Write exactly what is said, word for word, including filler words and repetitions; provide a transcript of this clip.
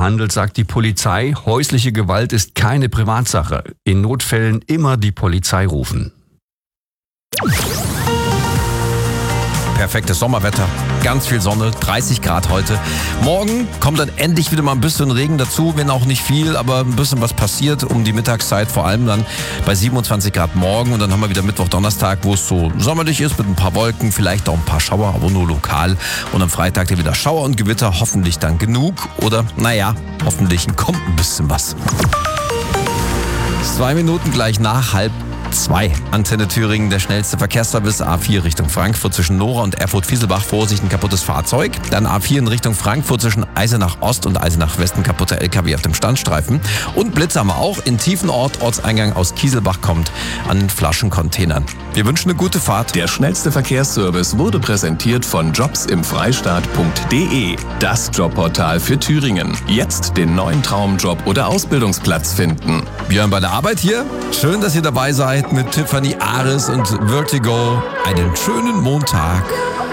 behandelt, sagt die Polizei. Häusliche Gewalt ist keine Privatsache. In Notfällen immer die Polizei rufen. Perfektes Sommerwetter, ganz viel Sonne, dreißig Grad heute. Morgen kommt dann endlich wieder mal ein bisschen Regen dazu, wenn auch nicht viel, aber ein bisschen was passiert um die Mittagszeit, vor allem dann bei siebenundzwanzig Grad morgen. Und dann haben wir wieder Mittwoch, Donnerstag, wo es so sommerlich ist mit ein paar Wolken, vielleicht auch ein paar Schauer, aber nur lokal. Und am Freitag dann wieder Schauer und Gewitter, hoffentlich dann genug. Oder, naja, hoffentlich kommt ein bisschen was. Zwei Minuten gleich nach halb zwei. Antenne Thüringen, der schnellste Verkehrsservice. A vier Richtung Frankfurt zwischen Nora und Erfurt-Fieselbach. Vorsicht, ein kaputtes Fahrzeug. Dann A vier in Richtung Frankfurt zwischen Eisenach Ost und Eisenach Westen. Kaputter L K W auf dem Standstreifen. Und Blitz haben wir auch in Tiefenort. Ortseingang aus Kieselbach kommt an Flaschencontainern. Wir wünschen eine gute Fahrt. Der schnellste Verkehrsservice wurde präsentiert von jobs im freistaat punkt de. Das Jobportal für Thüringen. Jetzt den neuen Traumjob oder Ausbildungsplatz finden. Björn bei der Arbeit hier. Schön, dass ihr dabei seid mit Tiffany Ares und Vertigo. Einen schönen Montag.